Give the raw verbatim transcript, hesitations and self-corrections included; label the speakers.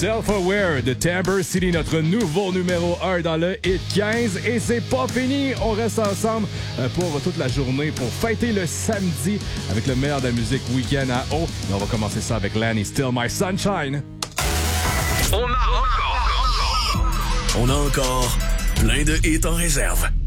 Speaker 1: Self-Aware de Timber City, notre nouveau numéro un dans le Hit quinze. Et c'est pas fini, on reste ensemble pour toute la journée pour fêter le samedi avec le meilleur de la musique week-end à eau. Et on va commencer ça avec Lanny, Still My Sunshine.
Speaker 2: On a encore, on a encore plein de hits en réserve.